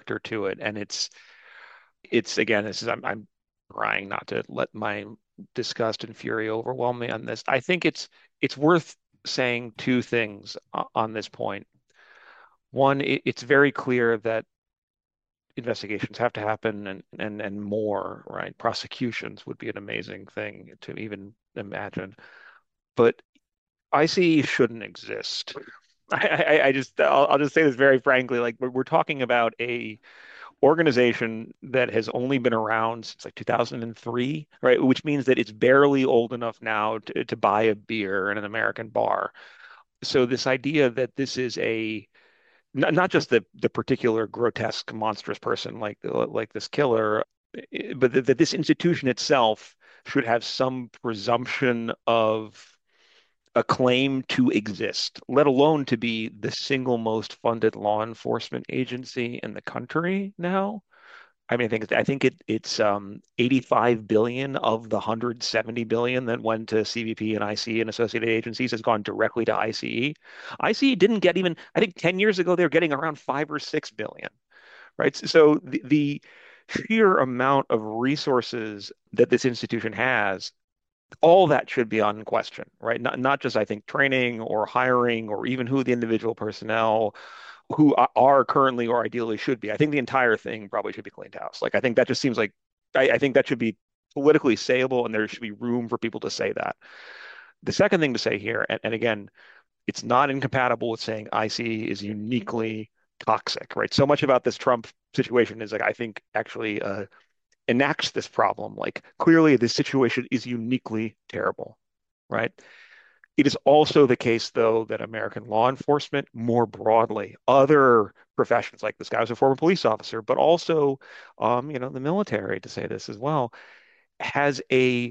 character to it, and it's again, this is I'm trying not to let my disgust and fury overwhelm me on this. I think it's worth saying two things on this point. One, it's very clear that investigations have to happen and more, right? Prosecutions would be an amazing thing to even imagine. But ICE shouldn't exist. I'll just say this very frankly, like we're talking about a organization that has only been around since like 2003, right? Which means that it's barely old enough now to buy a beer in an American bar. So this idea that this is a not just the particular grotesque, monstrous person like this killer, but that this institution itself should have some presumption of a claim to exist, let alone to be the single most funded law enforcement agency in the country now. I mean, it's 85 billion of the 170 billion that went to CBP and IC and associated agencies has gone directly to ICE. ICE didn't get even, I think 10 years ago they were getting around 5 or 6 billion, right? So the sheer amount of resources that this institution has, all that should be on question, right? Not just I think training or hiring or even who the individual personnel who are currently or ideally should be. I think the entire thing probably should be cleaned house. Like I think that just seems like I think that should be politically sayable, and there should be room for people to say that. The second thing to say here, and again, it's not incompatible with saying IC is uniquely toxic, right? So much about this Trump situation is like I think actually enacts this problem. Like clearly, this situation is uniquely terrible, right? It is also the case, though, that American law enforcement, more broadly, other professions, like this guy was a former police officer, but also, the military, to say this as well, has a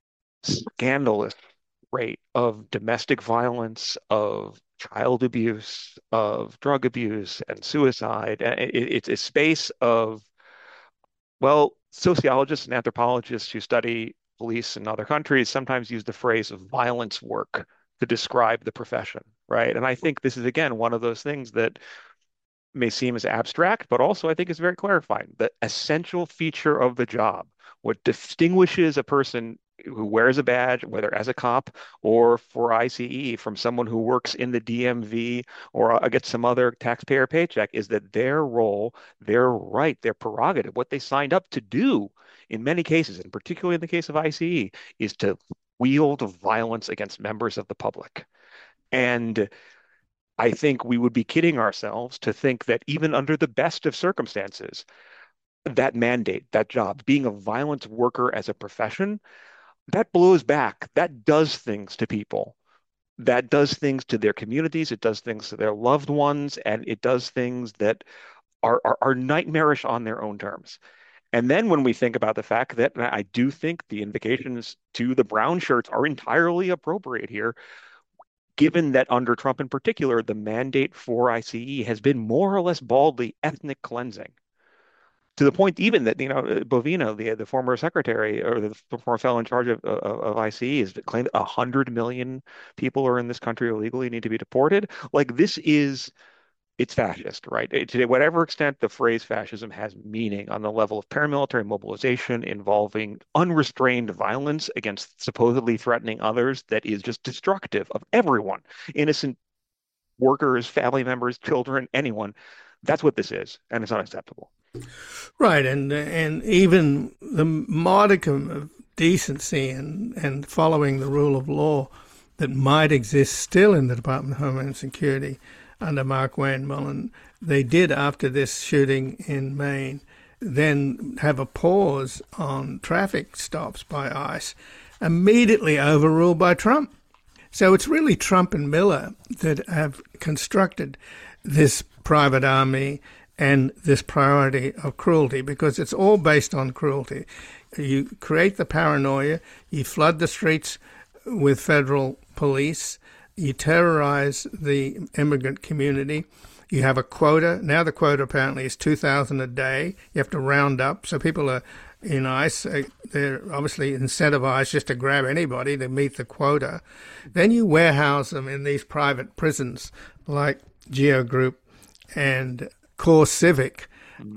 scandalous rate of domestic violence, of child abuse, of drug abuse, and suicide. It's a space of, well, sociologists and anthropologists who study police in other countries sometimes use the phrase of violence work to describe the profession, right? And I think this is, again, one of those things that may seem as abstract, but also I think is very clarifying. The essential feature of the job, what distinguishes a person who wears a badge, whether as a cop or for ICE, from someone who works in the DMV or gets some other taxpayer paycheck, is that their role, their right, their prerogative, what they signed up to do in many cases, and particularly in the case of ICE, is to wield violence against members of the public. And I think we would be kidding ourselves to think that even under the best of circumstances, that mandate, that job, being a violence worker as a profession, that blows back. That does things to people. That does things to their communities. It does things to their loved ones, and it does things that are nightmarish on their own terms. And then when we think about the fact that I do think the invocations to the brown shirts are entirely appropriate here, given that under Trump in particular, the mandate for ICE has been more or less baldly ethnic cleansing. To the point even that, Bovino, the former secretary or the former fellow in charge of ICE, has claimed 100 million people are in this country illegally, need to be deported. Like this is it's fascist, right? To whatever extent the phrase fascism has meaning on the level of paramilitary mobilization involving unrestrained violence against supposedly threatening others that is just destructive of everyone, innocent workers, family members, children, anyone. That's what this is, and it's unacceptable. Right, and even the modicum of decency and following the rule of law that might exist still in the Department of Homeland Security under Mark Wayne Mullen, they did after this shooting in Maine, then have a pause on traffic stops by ICE, immediately overruled by Trump. So it's really Trump and Miller that have constructed this private army and this priority of cruelty, because it's all based on cruelty. You create the paranoia, you flood the streets with federal police, you terrorize the immigrant community, you have a quota. Now the quota apparently is 2,000 a day. You have to round up. So people are in ICE, they're obviously incentivized just to grab anybody to meet the quota. Then you warehouse them in these private prisons like Geo Group and Core Civic,